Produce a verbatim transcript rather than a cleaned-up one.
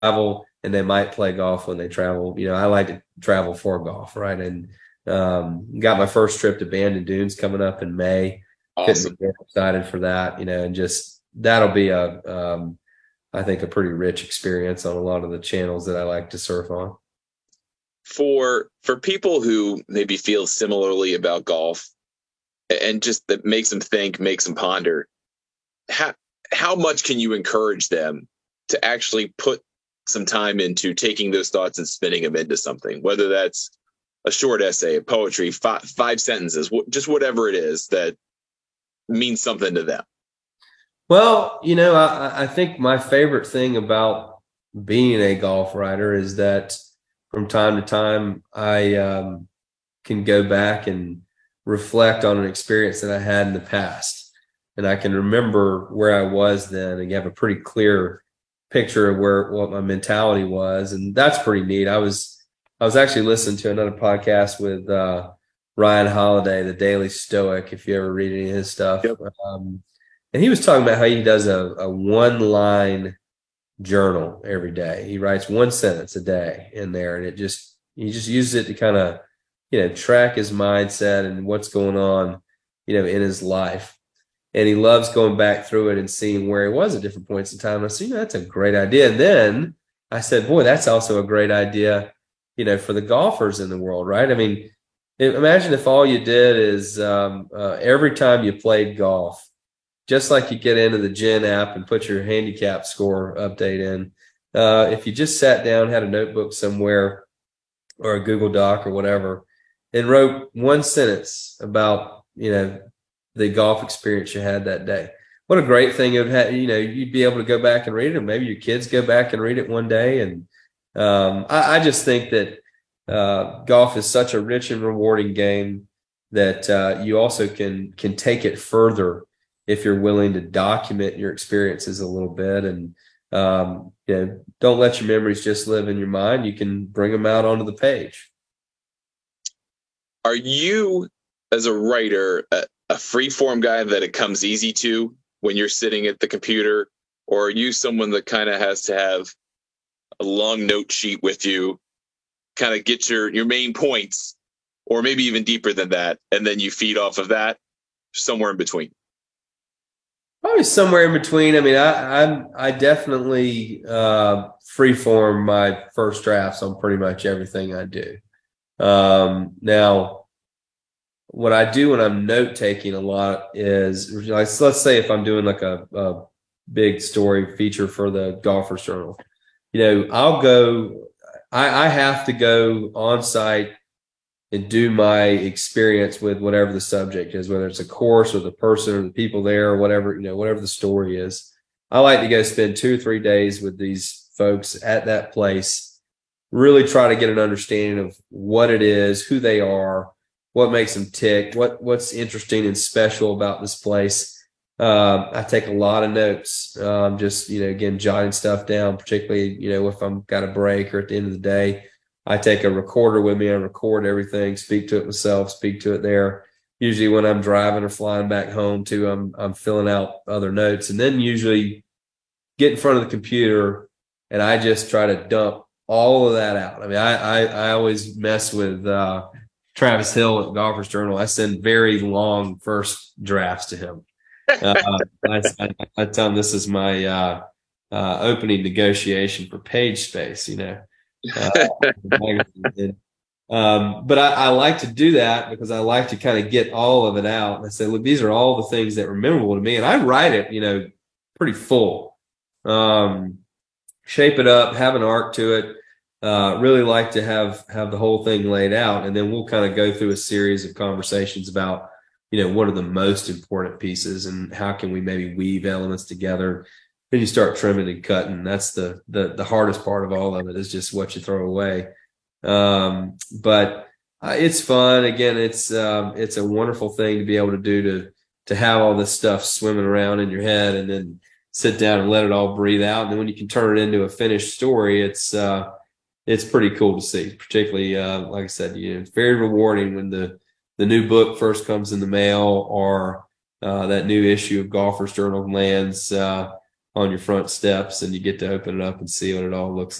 travel and they might play golf when they travel. You know, I like to travel for golf, right? And um, got my first trip to Bandon Dunes coming up in May. Awesome. Couldn't be more excited for that, you know, and just that'll be a, um, I think, a pretty rich experience on a lot of the channels that I like to surf on. For for people who maybe feel similarly about golf and just that makes them think, makes them ponder, how how much can you encourage them to actually put some time into taking those thoughts and spinning them into something, whether that's a short essay, a poetry, five, five sentences, just whatever it is that means something to them? Well, you know, I, I think my favorite thing about being a golf writer is that from time to time I um, can go back and reflect on an experience that I had in the past. And I can remember where I was then and have a pretty clear picture of where what my mentality was. And that's pretty neat. I was I was actually listening to another podcast with uh, Ryan Holiday, the Daily Stoic, if you ever read any of his stuff. Yep. Um, and he was talking about how he does a, a one line journal every day. He writes one sentence a day in there, and it just he just uses it to kind of, you know, track his mindset and what's going on, you know, in his life. And he loves going back through it and seeing where he was at different points in time. And I said, you know, that's a great idea. And then I said, boy, that's also a great idea, you know, for the golfers in the world, right? I mean, imagine if all you did is um, uh, every time you played golf, just like you get into the Gen app and put your handicap score update in, uh, if you just sat down, had a notebook somewhere or a Google Doc or whatever, and wrote one sentence about, you know, the golf experience you had that day. What a great thing it would have, you know, you'd be able to go back and read it, or maybe your kids go back and read it one day. And um, I, I just think that uh, golf is such a rich and rewarding game that uh, you also can can take it further if you're willing to document your experiences a little bit. And um, you know, don't let your memories just live in your mind. You can bring them out onto the page. Are you, as a writer, a, a free form guy that it comes easy to when you're sitting at the computer, or are you someone that kind of has to have a long note sheet with you, kind of get your your main points, or maybe even deeper than that, and then you feed off of that, somewhere in between? Probably somewhere in between. I mean, I I'm, I definitely uh, freeform my first drafts on pretty much everything I do. Um, now, what I do when I'm note taking a lot is, like, so let's say if I'm doing like a, a big story feature for the Golfers Journal, you know, I'll go. I, I have to go on site and do my experience with whatever the subject is, whether it's a course or the person or the people there or whatever, you know, whatever the story is. I like to go spend two or three days with these folks at that place, really try to get an understanding of what it is, who they are, what makes them tick, what what's interesting and special about this place. Um, I take a lot of notes, um, just, you know, again, jotting stuff down, particularly, you know, if I'm got a break or at the end of the day. I take a recorder with me. I record everything, speak to it myself, speak to it there. Usually when I'm driving or flying back home too, I'm I'm filling out other notes, and then usually get in front of the computer and I just try to dump all of that out. I mean, I I, I always mess with uh, Travis Hill at Golfers Journal. I send very long first drafts to him. Uh, I, I, I tell him this is my uh, uh, opening negotiation for page space, you know. Uh, um, but I, I like to do that because I like to kind of get all of it out. And I say, look, these are all the things that are memorable to me. And I write it, you know, pretty full. Um, shape it up, have an arc to it. Uh, really like to have have the whole thing laid out. And then we'll kind of go through a series of conversations about, you know, what are the most important pieces and how can we maybe weave elements together. Then you start trimming and cutting. That's the the the hardest part of all of it, is just what you throw away. Um, but uh, it's fun. Again, it's um, it's a wonderful thing to be able to do, to to have all this stuff swimming around in your head and then sit down and let it all breathe out. And then when you can turn it into a finished story, it's uh, it's pretty cool to see. Particularly, uh, like I said, you know, it's very rewarding when the the new book first comes in the mail, or uh, that new issue of Golfers Journal lands. Uh, on your front steps, and you get to open it up and see what it all looks